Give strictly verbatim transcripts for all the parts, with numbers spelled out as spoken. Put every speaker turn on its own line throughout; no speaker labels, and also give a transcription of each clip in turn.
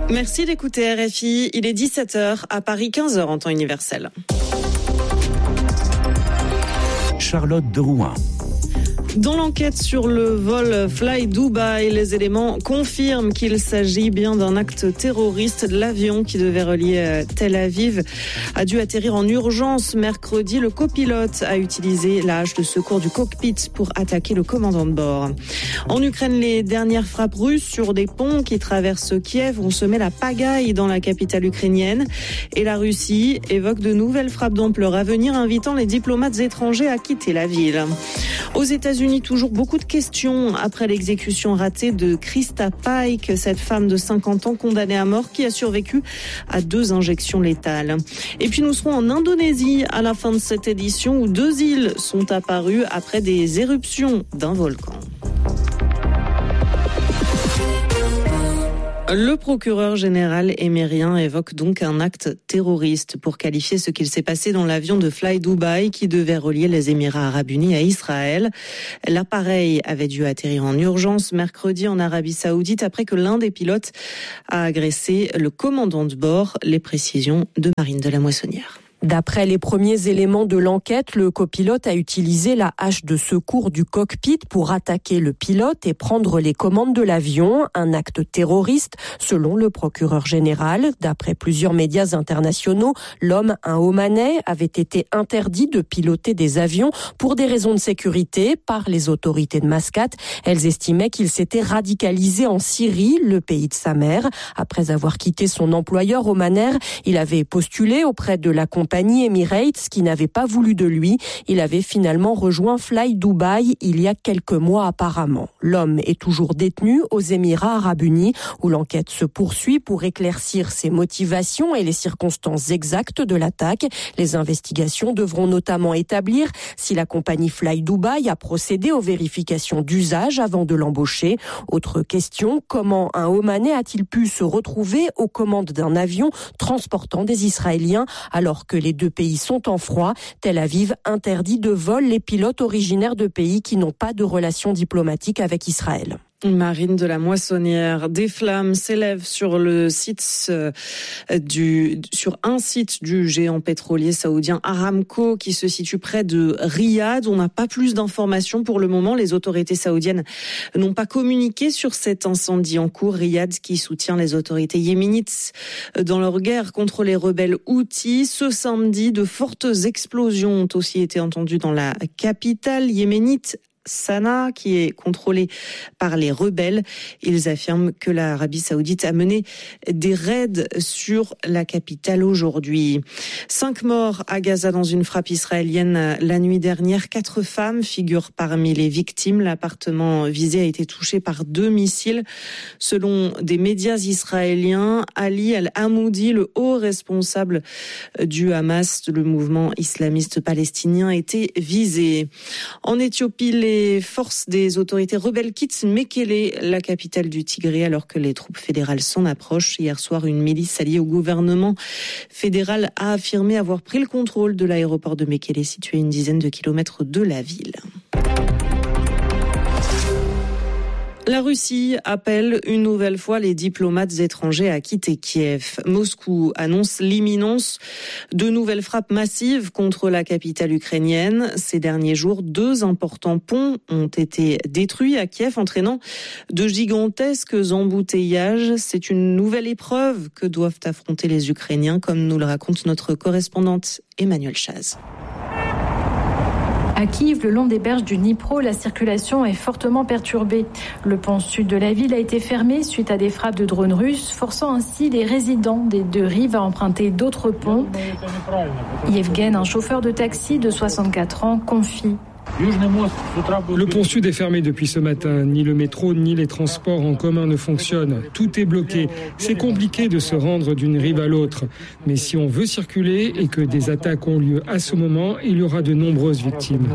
Merci d'écouter R F I. Il est dix-sept heures, à Paris quinze heures en temps universel.
Charlotte de Rouen.
Dans l'enquête sur le vol Fly Dubai, les éléments confirment qu'il s'agit bien d'un acte terroriste. L'avion qui devait relier Tel Aviv a dû atterrir en urgence mercredi. Le copilote a utilisé la hache de secours du cockpit pour attaquer le commandant de bord. En Ukraine, les dernières frappes russes sur des ponts qui traversent Kiev ont semé la pagaille dans la capitale ukrainienne. Et la Russie évoque de nouvelles frappes d'ampleur à venir, invitant les diplomates étrangers à quitter la ville. Aux États-Unis, toujours beaucoup de questions après l'exécution ratée de Krista Pike, cette femme de cinquante ans condamnée à mort qui a survécu à deux injections létales. Et puis nous serons en Indonésie à la fin de cette édition où deux îles sont apparues après des éruptions d'un volcan. Le procureur général émirien évoque donc un acte terroriste pour qualifier ce qu'il s'est passé dans l'avion de Fly Dubai qui devait relier les Émirats arabes unis à Israël. L'appareil avait dû atterrir en urgence mercredi en Arabie saoudite après que l'un des pilotes a agressé le commandant de bord. Les précisions de Marine de la Moissonnière.
D'après les premiers éléments de l'enquête, le copilote a utilisé la hache de secours du cockpit pour attaquer le pilote et prendre les commandes de l'avion, un acte terroriste selon le procureur général. D'après plusieurs médias internationaux, l'homme, un Omanais, avait été interdit de piloter des avions pour des raisons de sécurité par les autorités de Mascate. Elles estimaient qu'il s'était radicalisé en Syrie, le pays de sa mère. Après avoir quitté son employeur Omaner, il avait postulé auprès de la compagnie compagnie Emirates qui n'avait pas voulu de lui. Il avait finalement rejoint Fly Dubai il y a quelques mois apparemment. L'homme est toujours détenu aux Émirats arabes unis où l'enquête se poursuit pour éclaircir ses motivations et les circonstances exactes de l'attaque. Les investigations devront notamment établir si la compagnie Fly Dubai a procédé aux vérifications d'usage avant de l'embaucher. Autre question, comment un Omanais a-t-il pu se retrouver aux commandes d'un avion transportant des Israéliens alors que les deux pays sont en froid? Tel Aviv interdit de vol les pilotes originaires de pays qui n'ont pas de relations diplomatiques avec Israël.
Marine de la Moissonnière, des flammes s'élèvent sur le site euh, du sur un site du géant pétrolier saoudien Aramco qui se situe près de Riyad. On n'a pas plus d'informations pour le moment. Les autorités saoudiennes n'ont pas communiqué sur cet incendie en cours. Riyad qui soutient les autorités yéménites dans leur guerre contre les rebelles houthis. Ce samedi, de fortes explosions ont aussi été entendues dans la capitale yéménite, Sanaa, qui est contrôlée par les rebelles. Ils affirment que l'Arabie saoudite a mené des raids sur la capitale aujourd'hui. Cinq morts à Gaza dans une frappe israélienne la nuit dernière. Quatre femmes figurent parmi les victimes. L'appartement visé a été touché par deux missiles. Selon des médias israéliens, Ali Al-Hamoudi, le haut responsable du Hamas, le mouvement islamiste palestinien, était visé. En Éthiopie, les Les forces des autorités rebelles quittent Mekele, la capitale du Tigré, alors que les troupes fédérales s'en approchent. Hier soir, une milice alliée au gouvernement fédéral a affirmé avoir pris le contrôle de l'aéroport de Mekele, situé à une dizaine de kilomètres de la ville. La Russie appelle une nouvelle fois les diplomates étrangers à quitter Kiev. Moscou annonce l'imminence de nouvelles frappes massives contre la capitale ukrainienne. Ces derniers jours, deux importants ponts ont été détruits à Kiev, entraînant de gigantesques embouteillages. C'est une nouvelle épreuve que doivent affronter les Ukrainiens, comme nous le raconte notre correspondante Emmanuel Chaz.
À Kiev, le long des berges du Dnipro, la circulation est fortement perturbée. Le pont sud de la ville a été fermé suite à des frappes de drones russes, forçant ainsi les résidents des deux rives à emprunter d'autres ponts. Yevgen, un chauffeur de taxi de soixante-quatre ans, confie.
Le pont sud est fermé depuis ce matin. Ni le métro, ni les transports en commun ne fonctionnent. Tout est bloqué. C'est compliqué de se rendre d'une rive à l'autre. Mais si on veut circuler et que des attaques ont lieu à ce moment, il y aura de nombreuses victimes.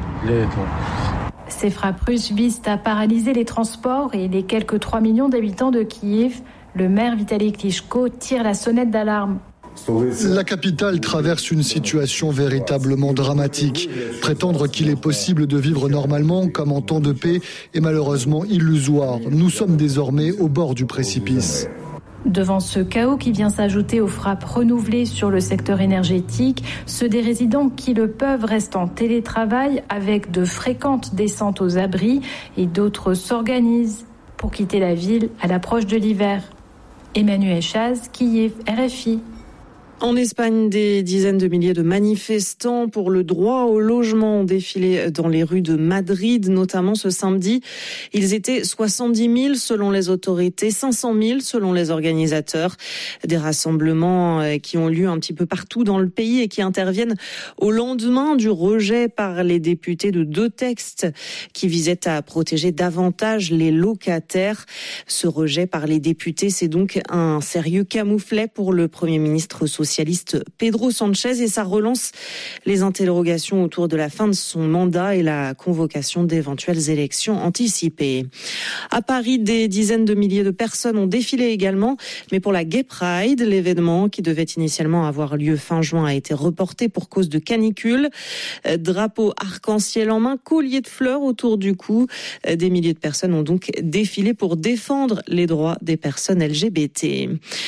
Ces frappes russes visent à paralyser les transports et les quelques trois millions d'habitants de Kiev. Le maire Vitaly Klitschko tire la sonnette d'alarme.
La capitale traverse une situation véritablement dramatique. Prétendre qu'il est possible de vivre normalement comme en temps de paix est malheureusement illusoire. Nous sommes désormais au bord du précipice.
Devant ce chaos qui vient s'ajouter aux frappes renouvelées sur le secteur énergétique, ceux des résidents qui le peuvent restent en télétravail avec de fréquentes descentes aux abris et d'autres s'organisent pour quitter la ville à l'approche de l'hiver. Emmanuel Chaz, Kiev, R F I.
En Espagne, des dizaines de milliers de manifestants pour le droit au logement ont défilé dans les rues de Madrid, notamment ce samedi. Ils étaient soixante-dix mille selon les autorités, cinq cent mille selon les organisateurs. Des rassemblements qui ont lieu un petit peu partout dans le pays et qui interviennent au lendemain du rejet par les députés de deux textes qui visaient à protéger davantage les locataires. Ce rejet par les députés, c'est donc un sérieux camouflet pour le Premier ministre socialiste Pedro Sánchez et ça relance les interrogations autour de la fin de son mandat et la convocation d'éventuelles élections anticipées. À Paris, des dizaines de milliers de personnes ont défilé également, mais pour la Gay Pride, l'événement qui devait initialement avoir lieu fin juin a été reporté pour cause de canicule. Drapeau arc-en-ciel en main, collier de fleurs autour du cou. Des milliers de personnes ont donc défilé pour défendre les droits des personnes L G B T.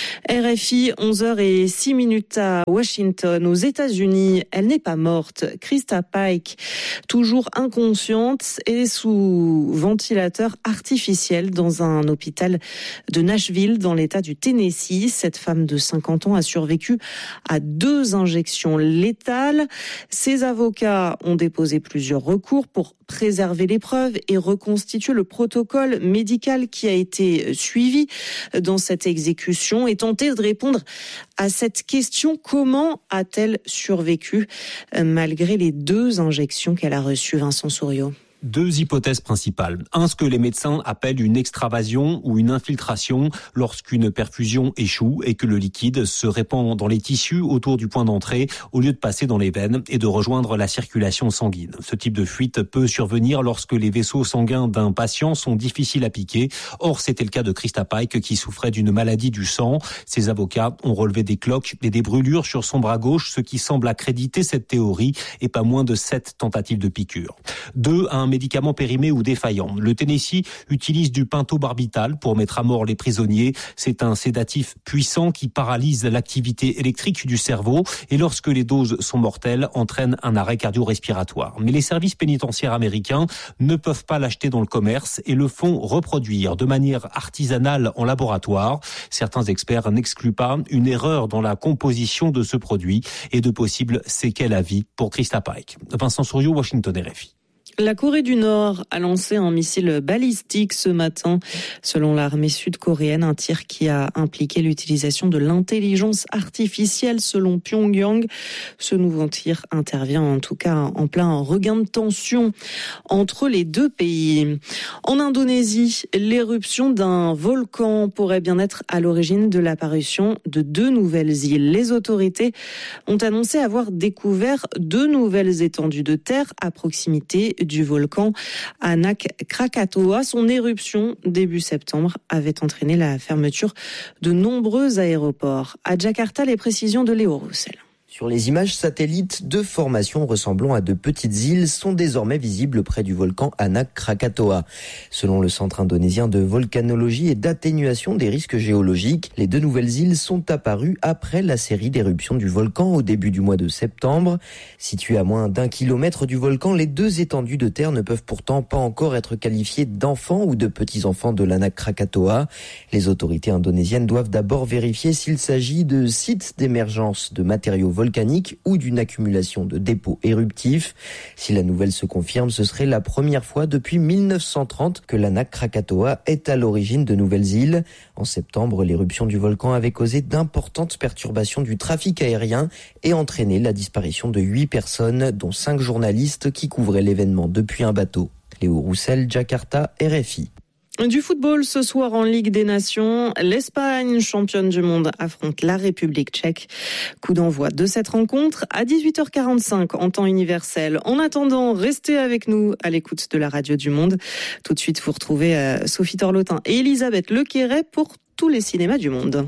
R F I, onze heures zéro six minutes à Washington, aux États-Unis. Elle n'est pas morte. Krista Pike, toujours inconsciente et sous ventilateur artificiel dans un hôpital de Nashville, dans l'État du Tennessee. Cette femme de cinquante ans a survécu à deux injections létales. Ses avocats ont déposé plusieurs recours pour préserver les preuves et reconstituer le protocole médical qui a été suivi dans cette exécution et tenter de répondre à cette question: comment a-t-elle survécu malgré les deux injections qu'elle a reçues, Vincent Souriau?
Deux hypothèses principales. Un, ce que les médecins appellent une extravasion ou une infiltration lorsqu'une perfusion échoue et que le liquide se répand dans les tissus autour du point d'entrée au lieu de passer dans les veines et de rejoindre la circulation sanguine. Ce type de fuite peut survenir lorsque les vaisseaux sanguins d'un patient sont difficiles à piquer. Or, c'était le cas de Krista Pike qui souffrait d'une maladie du sang. Ses avocats ont relevé des cloques et des brûlures sur son bras gauche, ce qui semble accréditer cette théorie et pas moins de sept tentatives de piqûre. Deux, un médicament périmé ou défaillant. Le Tennessee utilise du pentobarbital pour mettre à mort les prisonniers. C'est un sédatif puissant qui paralyse l'activité électrique du cerveau et lorsque les doses sont mortelles, entraîne un arrêt cardio-respiratoire. Mais les services pénitentiaires américains ne peuvent pas l'acheter dans le commerce et le font reproduire de manière artisanale en laboratoire. Certains experts n'excluent pas une erreur dans la composition de ce produit et de possibles séquelles à vie pour Krista Pike. Vincent Souriau, Washington, R F I.
La Corée du Nord a lancé un missile balistique ce matin. Selon l'armée sud-coréenne, un tir qui a impliqué l'utilisation de l'intelligence artificielle selon Pyongyang. Ce nouveau tir intervient en tout cas en plein regain de tension entre les deux pays. En Indonésie, l'éruption d'un volcan pourrait bien être à l'origine de l'apparition de deux nouvelles îles. Les autorités ont annoncé avoir découvert deux nouvelles étendues de terre à proximité du volcan Anak Krakatoa. Son éruption début septembre avait entraîné la fermeture de nombreux aéroports. À Jakarta, les précisions de Léo Roussel.
Sur les images satellites, deux formations ressemblant à de petites îles sont désormais visibles près du volcan Anak Krakatoa. Selon le Centre indonésien de volcanologie et d'atténuation des risques géologiques, les deux nouvelles îles sont apparues après la série d'éruptions du volcan au début du mois de septembre. Situées à moins d'un kilomètre du volcan, les deux étendues de terre ne peuvent pourtant pas encore être qualifiées d'enfants ou de petits-enfants de l'Anak Krakatoa. Les autorités indonésiennes doivent d'abord vérifier s'il s'agit de sites d'émergence de matériaux volcaniques volcanique ou d'une accumulation de dépôts éruptifs. Si la nouvelle se confirme, ce serait la première fois depuis mille neuf cent trente que l'Anak Krakatoa est à l'origine de nouvelles îles. En septembre, l'éruption du volcan avait causé d'importantes perturbations du trafic aérien et entraîné la disparition de huit personnes, dont cinq journalistes qui couvraient l'événement depuis un bateau. Léo Roussel, Jakarta, R F I.
Du football ce soir en Ligue des Nations, l'Espagne, championne du monde, affronte la République tchèque. Coup d'envoi de cette rencontre à dix-huit heures quarante-cinq en temps universel. En attendant, restez avec nous à l'écoute de la Radio du Monde. Tout de suite, vous retrouvez euh, Sophie Torlotin et Elisabeth Lequéret pour tous les cinémas du monde.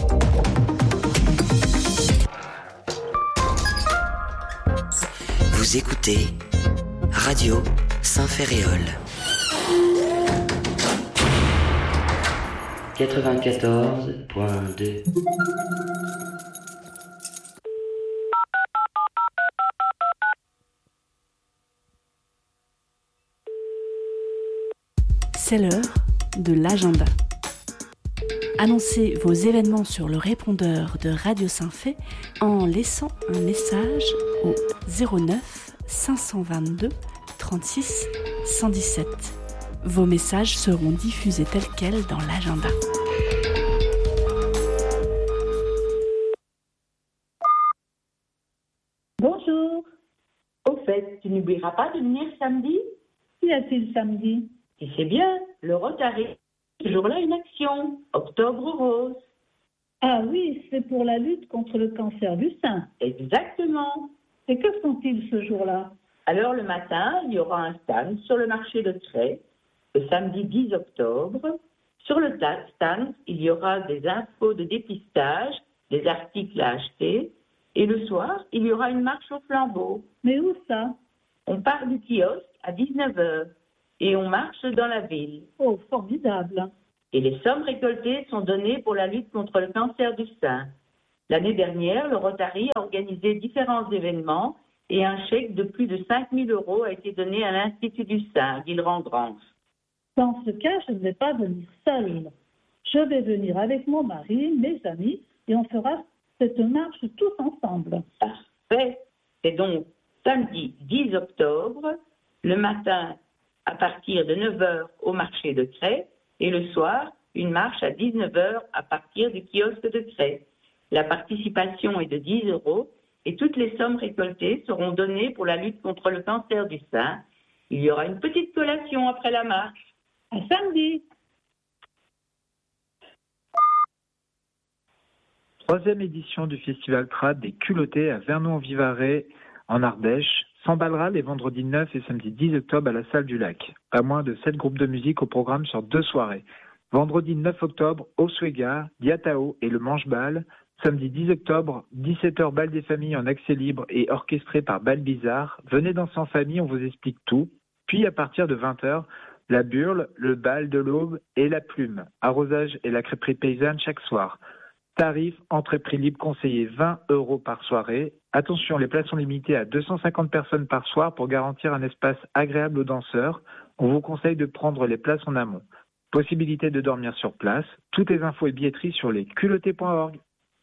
Vous écoutez Radio Saint-Ferréol. quatre-vingt-quatorze point deux.
C'est l'heure de l'agenda. Annoncez vos événements sur le répondeur de Radio Saint-Fé en laissant un message au zéro neuf cinq cent vingt-deux trente-six cent dix-sept. Vos messages seront diffusés tels quels dans l'agenda.
Bonjour. Au fait, tu n'oublieras pas de venir samedi ? Qu'y a-t-il samedi ? Tu sais bien, le Rotary. Ce jour-là, une action. Octobre rose. Ah oui, c'est pour la lutte contre le cancer du sein. Exactement. Et que font-ils ce jour-là ? Alors, le matin, il y aura un stand sur le marché de Cré, le samedi dix octobre. Sur le stand, il y aura des infos de dépistage, des articles à acheter. Et le soir, il y aura une marche au flambeau. Mais où ça ? On part du kiosque à dix-neuf heures et on marche dans la ville. Oh, formidable. Et les sommes récoltées sont données pour la lutte contre le cancer du sein. L'année dernière, le Rotary a organisé différents événements et un chèque de plus de cinq mille euros a été donné à l'Institut du sein, à Guilherand-Grance. Dans ce cas, je ne vais pas venir seule. Je vais venir avec mon mari, mes amis, et on fera cette marche tous ensemble. Parfait. C'est donc samedi dix octobre, le matin à partir de neuf heures au marché de Cré et le soir, une marche à dix-neuf heures à partir du kiosque de Cré. La participation est de dix euros et toutes les sommes récoltées seront données pour la lutte contre le cancer du sein. Il y aura une petite collation après la marche. À samedi.
Troisième édition du Festival Trad des culottés à Vernon-en-Vivarais, en Ardèche, s'emballera les vendredis neuf et samedi dix octobre à la Salle du Lac. Pas moins de sept groupes de musique au programme sur deux soirées. Vendredi neuf octobre, Oswega, Diatao et le Manche-Bal. Samedi dix octobre, dix-sept heures, bal des familles en accès libre et orchestré par Bal Bizarre. Venez danser en famille, on vous explique tout. Puis à partir de vingt heures, la burle, le bal de l'aube et la plume. Arrosage et la crêperie paysanne chaque soir. Tarif, entrée prix libre conseillé vingt euros par soirée. Attention, les places sont limitées à deux cent cinquante personnes par soir pour garantir un espace agréable aux danseurs. On vous conseille de prendre les places en amont. Possibilité de dormir sur place. Toutes les infos et billetteries sur les culottés point org.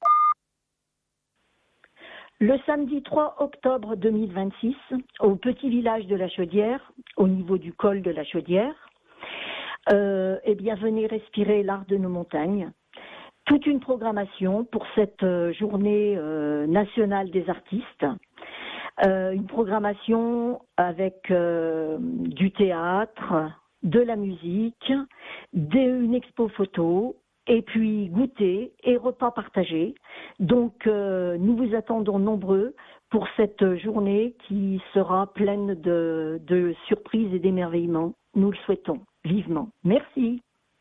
Le samedi trois octobre deux mille vingt-six, au petit village de la Chaudière, au niveau du col de la Chaudière, euh, eh bien, venez respirer l'art de nos montagnes. Toute une programmation pour cette journée euh, nationale des artistes. Euh, une programmation avec euh, du théâtre, de la musique, des, une expo photo, et puis goûter et repas partagés. Donc euh, nous vous attendons nombreux pour cette journée qui sera pleine de, de surprises et d'émerveillements. Nous le souhaitons vivement. Merci.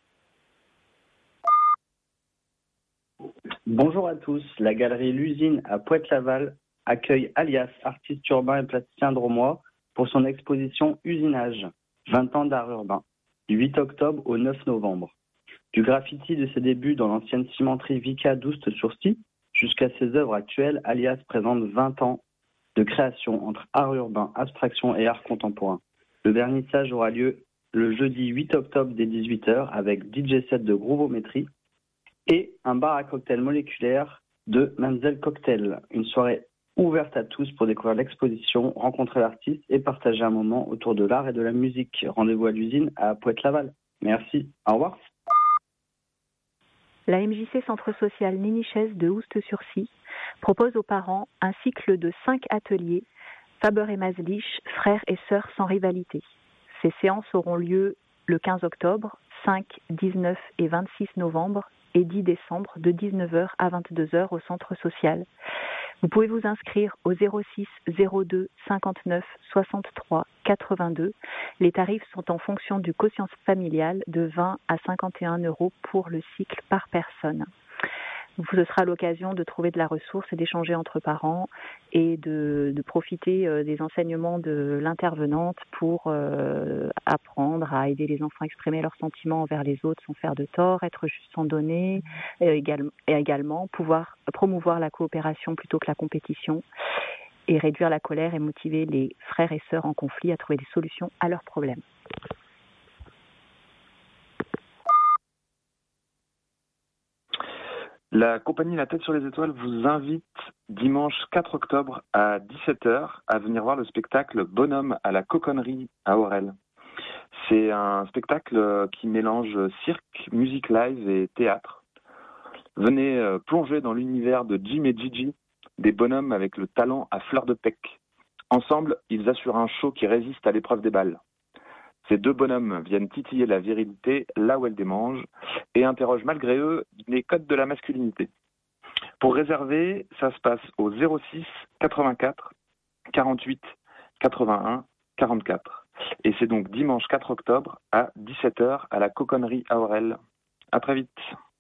Bonjour à tous, la galerie L'Usine à Pointe-Laval accueille Alias, artiste urbain et plasticien drômois, pour son exposition Usinage, vingt ans d'art urbain, du huit octobre au neuf novembre. Du graffiti de ses débuts dans l'ancienne cimenterie Vica d'Oust-sur-Scie jusqu'à ses œuvres actuelles, Alias présente vingt ans de création entre art urbain, abstraction et art contemporain. Le vernissage aura lieu le jeudi huit octobre dès dix-huit heures avec D J set de Groovométrie et un bar à cocktail moléculaire de Manzel Cocktail. Une soirée ouverte à tous pour découvrir l'exposition, rencontrer l'artiste et partager un moment autour de l'art et de la musique. Rendez-vous à l'usine à Pointe-Laval. Merci. Au revoir.
La M J C Centre Social Nénichès de Oust-sur-Scie propose aux parents un cycle de cinq ateliers Faber et Maslich, frères et sœurs sans rivalité. Ces séances auront lieu le quinze octobre, cinq, dix-neuf et vingt-six novembre et dix décembre de dix-neuf heures à vingt-deux heures au centre social. Vous pouvez vous inscrire au zéro six zéro deux cinquante-neuf soixante-trois quatre-vingt-deux. Les tarifs sont en fonction du quotient familial de vingt à cinquante et un euros pour le cycle par personne. ce sera l'occasion de trouver de la ressource et d'échanger entre parents et de, de profiter euh, des enseignements de l'intervenante pour euh, apprendre à aider les enfants à exprimer leurs sentiments envers les autres sans faire de tort, être juste sans donner, et également, et également pouvoir promouvoir la coopération plutôt que la compétition et réduire la colère et motiver les frères et sœurs en conflit à trouver des solutions à leurs problèmes.
La compagnie La Tête sur les Étoiles vous invite dimanche quatre octobre à dix-sept heures à venir voir le spectacle Bonhomme à la Coconnerie à Aurel. C'est un spectacle qui mélange cirque, musique live et théâtre. Venez plonger dans l'univers de Jim et Gigi, des bonhommes avec le talent à fleur de pec. Ensemble, ils assurent un show qui résiste à l'épreuve des balles. Ces deux bonhommes viennent titiller la virilité là où elle démange et interrogent malgré eux les codes de la masculinité. Pour réserver, ça se passe au zéro six quatre-vingt-quatre quarante-huit quatre-vingt-un quarante-quatre. Et c'est donc dimanche quatre octobre à dix-sept heures à la Coconnerie à Aurel. À très vite.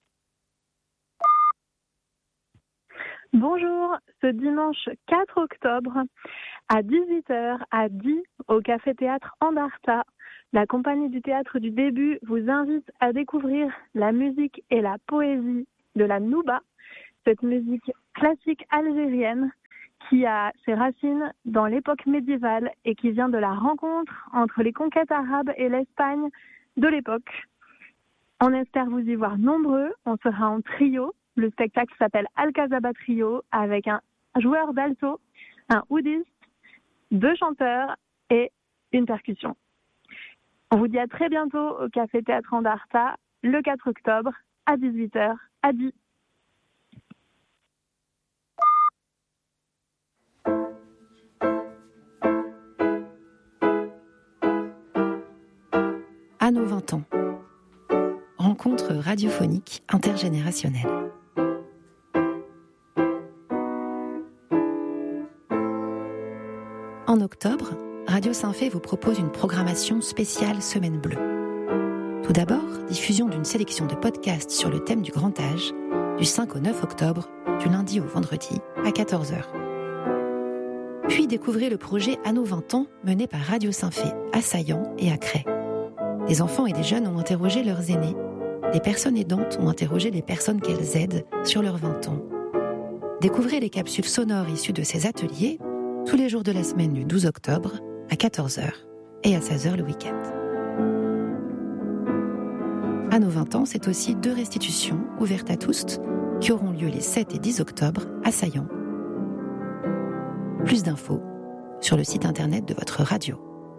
Bonjour, ce dimanche quatre octobre à dix-huit heures à Die au Café Théâtre Andarta, la compagnie du théâtre du début vous invite à découvrir la musique et la poésie de la Nouba, cette musique classique algérienne qui a ses racines dans l'époque médiévale et qui vient de la rencontre entre les conquêtes arabes et l'Espagne de l'époque. On espère vous y voir nombreux, on sera en trio. Le spectacle s'appelle Alcazaba Trio avec un joueur d'alto, un oudiste, deux chanteurs et une percussion. On vous dit à très bientôt au Café Théâtre Andarta, le quatre octobre, à dix-huit heures, à Die.
À nos vingt ans. Rencontre radiophonique intergénérationnelle. En octobre, Radio Saint-Fé vous propose une programmation spéciale Semaine Bleue. Tout d'abord, diffusion d'une sélection de podcasts sur le thème du grand âge, du cinq au neuf octobre, du lundi au vendredi, à quatorze heures. Puis découvrez le projet À nos vingt ans, mené par Radio Saint-Fé à Saillant et à Cray. Des enfants et des jeunes ont interrogé leurs aînés. Les personnes aidantes ont interrogé les personnes qu'elles aident sur leurs vingt ans. Découvrez les capsules sonores issues de ces ateliers tous les jours de la semaine du douze octobre à quatorze heures et à seize heures le week-end. À nos vingt ans, c'est aussi deux restitutions ouvertes à tous qui auront lieu les sept et dix octobre à Saillant. Plus d'infos sur le site internet de votre radio.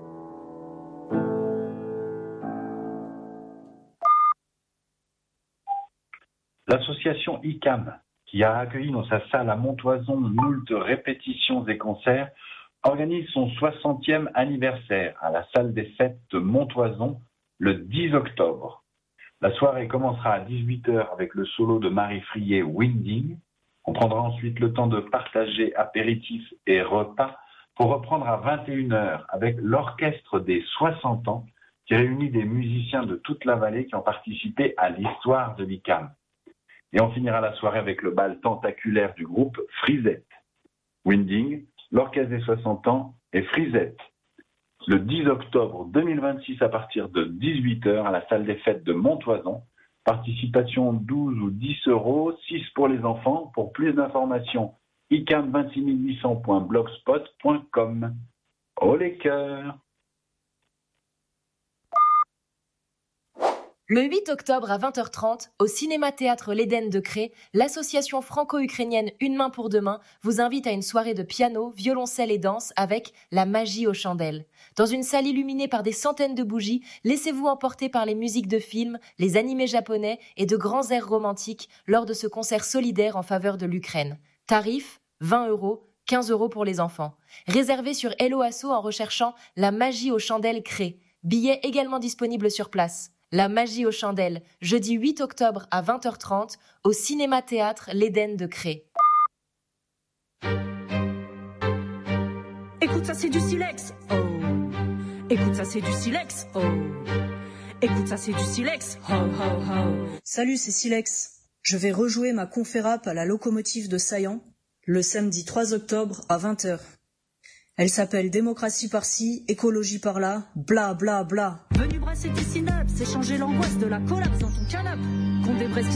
L'association I C A M, qui a accueilli dans sa salle à Montoison moult répétitions et concerts, organise son soixantième anniversaire à la salle des fêtes de Montoison le dix octobre. La soirée commencera à dix-huit heures avec le solo de Marie Frier Winding. On prendra ensuite le temps de partager apéritifs et repas pour reprendre à vingt et une heures avec l'orchestre des soixante ans qui réunit des musiciens de toute la vallée qui ont participé à l'histoire de l'I C A M. Et on finira la soirée avec le bal tentaculaire du groupe Frisette. Winding, l'orchestre des soixante ans et Frisette. Le dix octobre deux mille vingt-six à partir de dix-huit heures à la salle des fêtes de Montoison. Participation douze ou dix euros, six pour les enfants. Pour plus d'informations, i c a m vingt-six mille huit cents point blogspot point com. Oh les cœurs!
Le huit octobre à vingt heures trente, au Cinéma-Théâtre L'Éden de Cray, l'association franco-ukrainienne Une main pour demain vous invite à une soirée de piano, violoncelle et danse avec La magie aux chandelles. Dans une salle illuminée par des centaines de bougies, laissez-vous emporter par les musiques de films, les animés japonais et de grands airs romantiques lors de ce concert solidaire en faveur de l'Ukraine. Tarif, vingt euros, quinze euros pour les enfants. Réservé sur Hello Asso en recherchant La magie aux chandelles Cray. Billets également disponibles sur place. La magie aux chandelles, jeudi huit octobre à vingt heures trente, au Cinéma-Théâtre L'Éden de Cray.
Écoute, ça c'est du silex. Oh. Écoute, ça c'est du silex. Oh. Écoute, ça c'est du silex. Ho, ho, ho. Salut, c'est Silex.
je vais rejouer ma conférap à la locomotive de Saillant le samedi trois octobre à vingt heures. Elle s'appelle Démocratie par-ci, écologie par-là, bla bla bla.
Venu brasser tes synapses, échanger l'angoisse de la collapse dans ton canapé. Qu'on débresse